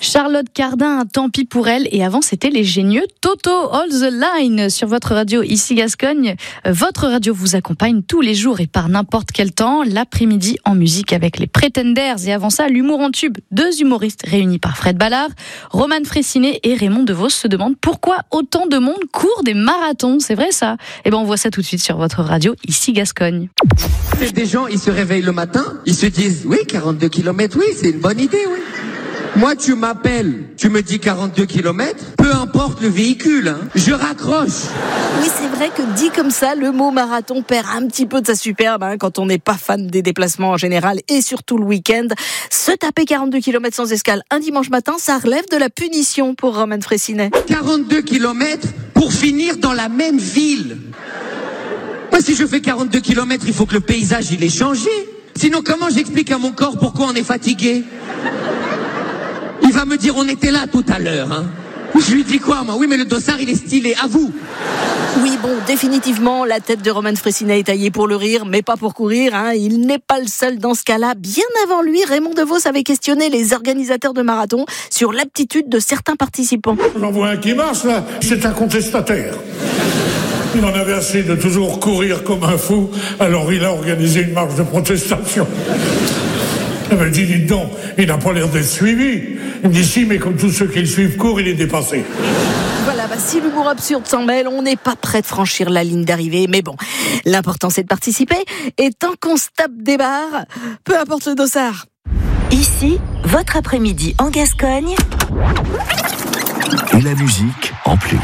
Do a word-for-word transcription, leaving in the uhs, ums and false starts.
Charlotte Cardin, tant pis pour elle. Et avant, c'était les génieux Toto, All the Line sur votre radio ici Gascogne. Votre radio vous accompagne tous les jours et par n'importe quel temps. L'après-midi en musique avec les Pretenders. Et avant ça, l'humour en tube. Deux humoristes réunis par Fred Ballard. Roman Frécinet et Raymond DeVos se demandent pourquoi autant de monde court des marathons. C'est vrai ça? Eh ben, on voit ça tout de suite sur votre radio ici Gascogne. Des gens, ils se réveillent le matin, ils se disent, oui, quarante-deux kilomètres, oui, c'est une bonne idée, oui. Moi, tu m'appelles, tu me dis quarante-deux kilomètres, peu importe le véhicule, hein, je raccroche. Oui, c'est vrai que dit comme ça, le mot marathon perd un petit peu de sa superbe hein, quand on n'est pas fan des déplacements en général et surtout le week-end. Se taper quarante-deux kilomètres sans escale un dimanche matin, ça relève de la punition pour Roman Frécinet. quarante-deux kilomètres pour finir dans la même ville. Moi, si je fais quarante-deux kilomètres, il faut que le paysage, il ait changé. Sinon, comment j'explique à mon corps pourquoi on est fatigué? Il va me dire, on était là tout à l'heure, hein. Je lui dis quoi, moi? Oui, mais le dossard, il est stylé. À vous. Oui, bon, définitivement, la tête de Roman Frécinet est taillée pour le rire, mais pas pour courir, hein. Il n'est pas le seul dans ce cas-là. Bien avant lui, Raymond DeVos avait questionné les organisateurs de marathon sur l'aptitude de certains participants. J'en vois un qui marche, là. C'est un contestataire. Il en avait assez de toujours courir comme un fou, alors il a organisé une marche de protestation. Il m'a dit, dites donc, il n'a pas l'air d'être suivi. Il me dit, si, mais comme tous ceux qui le suivent courent, il est dépassé. Voilà, bah, si l'humour absurde s'en mêle, on n'est pas prêt de franchir la ligne d'arrivée. Mais bon, l'important c'est de participer. Et tant qu'on se tape des barres, peu importe le dossard. Ici, votre après-midi en Gascogne. Et la musique en plus.